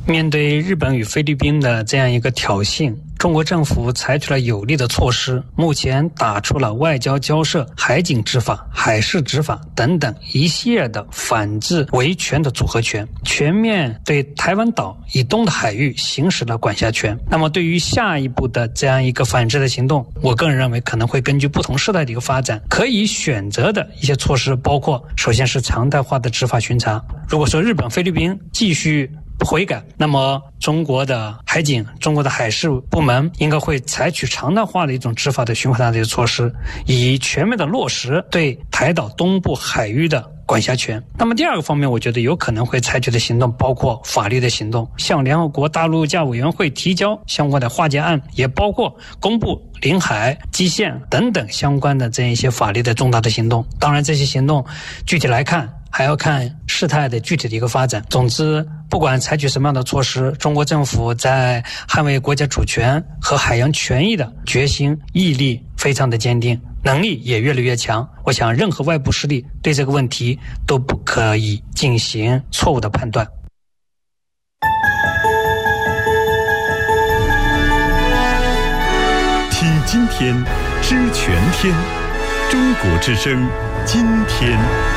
面对日本与菲律宾的这样一个挑衅，中国政府采取了有力的措施，目前打出了外交交涉、海警执法、海事执法等等一系列的反制维权的组合拳，全面对台湾岛以东的海域行使了管辖权。那么对于下一步的这样一个反制的行动，我个人认为可能会根据不同事态的一个发展，可以选择的一些措施包括，首先是常态化的执法巡查。如果说日本、菲律宾继续不悔改，那么中国的海警、中国的海事部门应该会采取常态化的一种执法的巡查的一些措施，以全面的落实对台岛东部海域的管辖权。那么第二个方面，我觉得有可能会采取的行动包括法律的行动，向联合国大陆架委员会提交相关的化解案，也包括公布领海、基线等等相关的这样一些法律的重大的行动。当然这些行动具体来看还要看事态的具体的一个发展。总之，不管采取什么样的措施，中国政府在捍卫国家主权和海洋权益的决心毅力非常的坚定，能力也越来越强。我想任何外部势力对这个问题都不可以进行错误的判断。 听今天，知全天，中国之声，今天。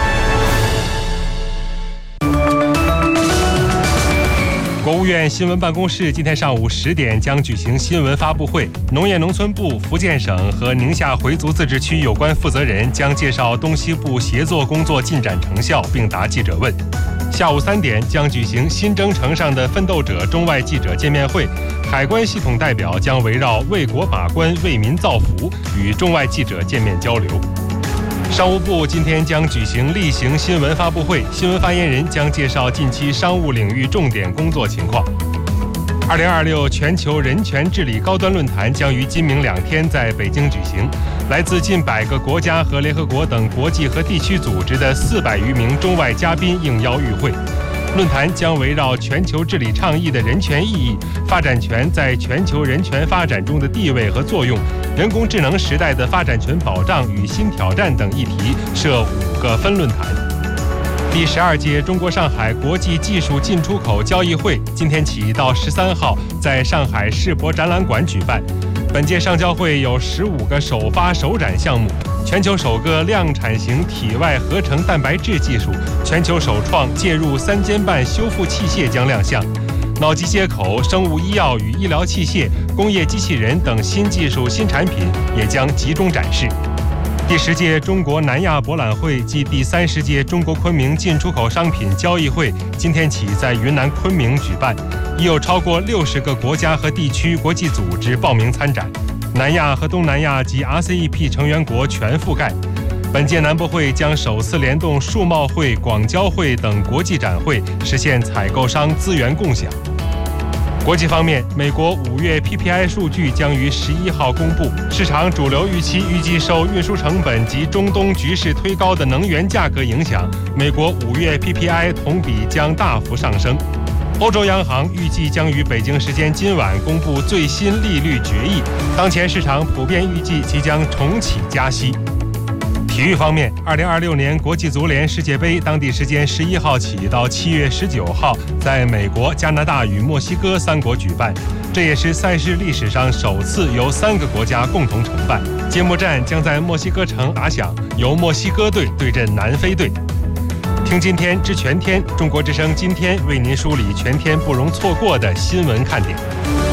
国务院新闻办公室今天上午10点将举行新闻发布会，农业农村部、福建省和宁夏回族自治区有关负责人将介绍东西部协作工作进展成效，并答记者问。下午3点将举行新征程上的奋斗者中外记者见面会，海关系统代表将围绕为国把关、为民造福与中外记者见面交流。商务部今天将举行例行新闻发布会，新闻发言人将介绍近期商务领域重点工作情况。2026全球人权治理高端论坛将于今明2天在北京举行，来自近100个国家和联合国等国际和地区组织的400余名中外嘉宾应邀与会。论坛将围绕全球治理倡议的人权意义、发展权在全球人权发展中的地位和作用、人工智能时代的发展权保障与新挑战等议题设5个分论坛。第12届中国上海国际技术进出口交易会今天起到13号在上海世博展览馆举办。本届上交会有15个首发首展项目，全球首个量产型体外合成蛋白质技术，全球首创介入3尖瓣修复器械将亮相，脑机接口、生物医药与医疗器械、工业机器人等新技术新产品也将集中展示。第10届中国南亚博览会暨第30届中国昆明进出口商品交易会今天起在云南昆明举办，已有超过60个国家和地区国际组织报名参展，南亚和东南亚及 RCEP 成员国全覆盖。本届南博会将首次联动数贸会、广交会等国际展会，实现采购商资源共享。国际方面，美国5月 PPI 数据将于11号公布，市场主流预计受运输成本及中东局势推高的能源价格影响，美国5月 PPI 同比将大幅上升。欧洲央行预计将于北京时间今晚公布最新利率决议，当前市场普遍预计即将重启加息。体育方面，2026年国际足联世界杯当地时间11号起到7月19号在美国、加拿大与墨西哥3国举办，这也是赛事历史上首次由3个国家共同承办。揭幕战将在墨西哥城打响，由墨西哥队对阵南非队。听今天知全天，中国之声今天为您梳理全天不容错过的新闻看点。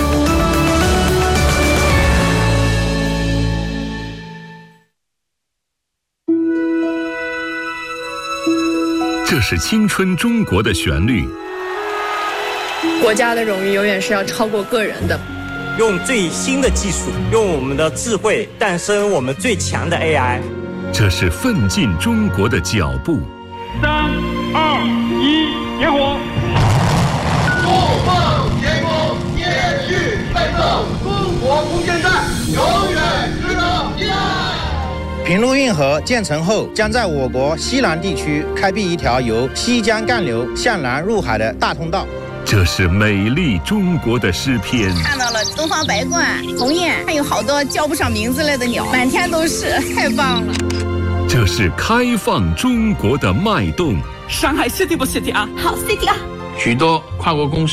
这是青春中国的旋律。 国家的荣誉永远是要超过个人的。 用最新的技术，用我们的智慧诞生我们最强的 AI。 这是奋进中国的脚步。 3、2、1，点火！ 不放前锋，接续奋斗，中国空间站永远值得依赖。 平陆运河建成后，将在我国西南地区开辟一条由西江干流向南入海的大通道。 这是美丽中国的诗篇。 看到了东方白鹳、鸿雁，还有好多叫不上名字来的鸟，满天都是，太棒了。 这是开放中国的脉动。 上海 City 不 City 啊？ 好 City 啊！ 许多跨国公司